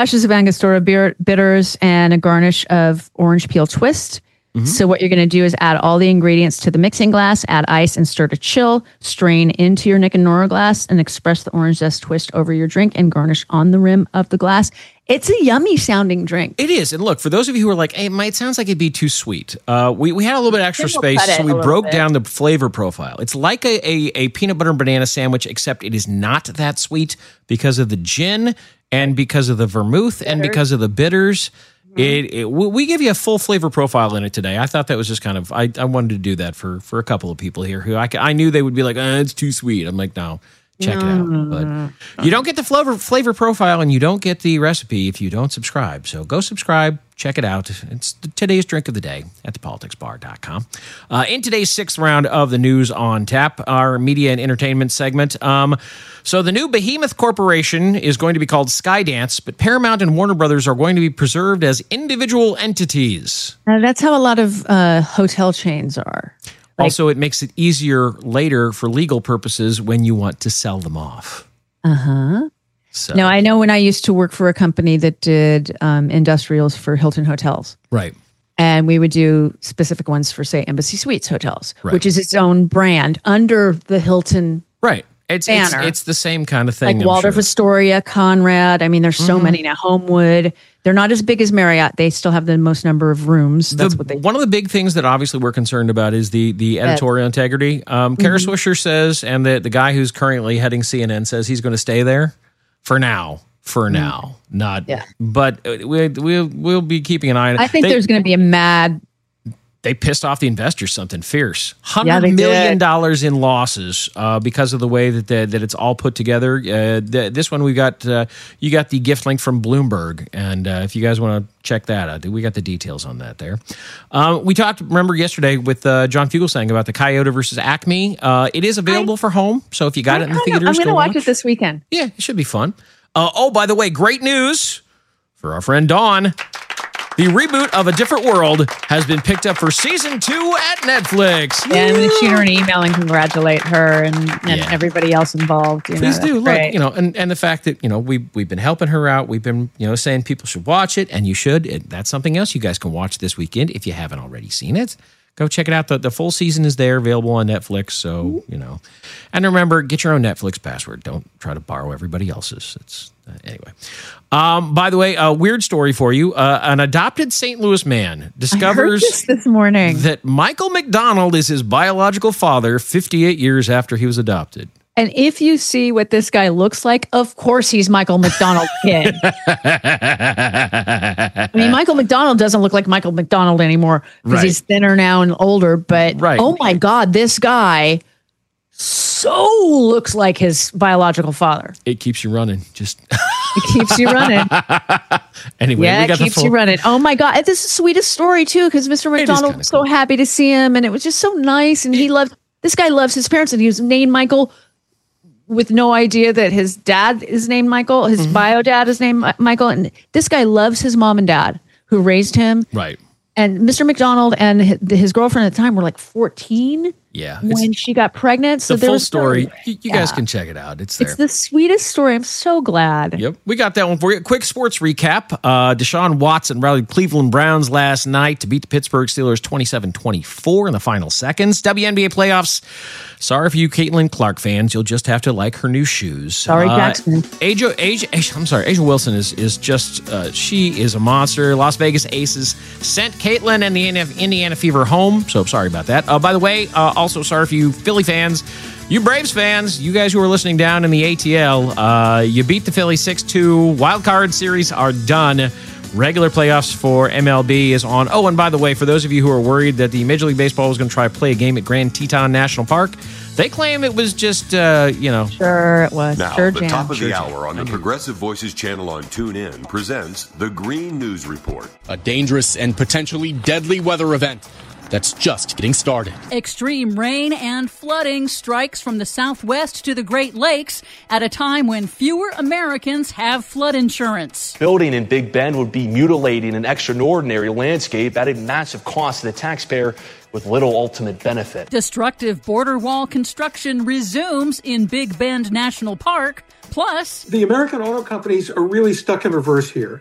Dashes of Angostura bitters and a garnish of orange peel twist. Mm-hmm. So what you're going to do is add all the ingredients to the mixing glass, add ice and stir to chill, strain into your Nick and Nora glass, and express the orange zest twist over your drink and garnish on the rim of the glass. It's a yummy sounding drink. It is. And look, for those of you who are like, hey, it sounds like it'd be too sweet. We had a little bit extra space, so we broke down the flavor profile. It's like a peanut butter and banana sandwich, except it is not that sweet because of the gin and because of the vermouth and because of the bitters. We give you a full flavor profile in it today. I thought that was just kind of, I wanted to do that for a couple of people here who I knew they would be like, it's too sweet. I'm like, no, check it out. But you don't get the flavor profile and you don't get the recipe if you don't subscribe. So go subscribe, check it out. It's today's drink of the day at thepoliticsbar.com. In today's sixth round of the News on Tap, our media and entertainment segment. So the new Behemoth Corporation is going to be called Skydance, but Paramount and Warner Brothers are going to be preserved as individual entities. That's how a lot of hotel chains are. Also, it makes it easier later for legal purposes when you want to sell them off. Uh-huh. So. Now, I know when I used to work for a company that did industrials for Hilton hotels. Right. And we would do specific ones for, say, Embassy Suites hotels, which is its own brand under the Hilton banner. It's the same kind of thing. Like Waldorf Astoria, Conrad. I mean, there's so many now. Homewood. They're not as big as Marriott. They still have the most number of rooms. That's what they do. One of the big things that obviously we're concerned about is the editorial integrity. Kara Swisher says, and the guy who's currently heading CNN says he's going to stay there for now. Not. Yeah. But we'll be keeping an eye on it. I think there's going to be a mad. They pissed off the investors something fierce. $100 million in losses because of the way that it's all put together. This one you got the gift link from Bloomberg, and if you guys want to check that out, we got the details on that there. We talked, remember yesterday with John Fugelsang about the Coyote versus Acme. It is available for home, so if you got it in the theaters, I'm going to watch it this weekend. Yeah, it should be fun. By the way, great news for our friend Dawn. The reboot of A Different World has been picked up for season 2 at Netflix. Yeah, I'm going to shoot her an email and congratulate her and everybody else involved. Please do. Look, and the fact that, we've been helping her out. We've been, saying people should watch it, and you should. That's something else you guys can watch this weekend if you haven't already seen it. Go check it out. The full season is there, available on Netflix. So, And remember, get your own Netflix password. Don't try to borrow everybody else's. Anyway. By the way, a weird story for you. An adopted St. Louis man discovers this morning that Michael McDonald is his biological father 58 years after he was adopted. And if you see what this guy looks like, of course he's Michael McDonald's kid. I mean, Michael McDonald doesn't look like Michael McDonald anymore because he's thinner now and older. But oh my God, this guy so looks like his biological father. It keeps you running. It keeps you running. Anyway, yeah, it keeps you running. Oh my God, this is the sweetest story too because Mr. McDonald was so happy to see him, and it was just so nice. And this guy loves his parents, and he was named Michael with no idea that his dad is named Michael. His bio dad is named Michael. And this guy loves his mom and dad who raised him. Right. And Mr. McDonald and his girlfriend at the time were like 14 when she got pregnant. So the full story, you guys can check it out. It's there. It's the sweetest story. I'm so glad. Yep. We got that one for you. Quick sports recap. Deshaun Watson rallied Cleveland Browns last night to beat the Pittsburgh Steelers 27-24 in the final seconds. WNBA playoffs. Sorry for you Caitlin Clark fans. You'll just have to like her new shoes. Sorry, Jackson. A'ja Wilson is just, she is a monster. Las Vegas Aces sent Caitlin and the Indiana Fever home. So sorry about that. By the way, also sorry for you Philly fans. You Braves fans, you guys who are listening down in the ATL, you beat the Phillies 6-2. Wild card series are done. Regular playoffs for MLB is on. Oh, and by the way, for those of you who are worried that the Major League Baseball was going to try to play a game at Grand Teton National Park, they claim it was just, Sure, it was. Now, sure, the top of the hour on the Progressive Voices channel on TuneIn presents the Green News Report. A dangerous and potentially deadly weather event that's just getting started. Extreme rain and flooding strikes from the Southwest to the Great Lakes at a time when fewer Americans have flood insurance. Building in Big Bend would be mutilating an extraordinary landscape, adding massive cost to the taxpayer with little ultimate benefit. Destructive border wall construction resumes in Big Bend National Park. Plus, the American auto companies are really stuck in reverse here.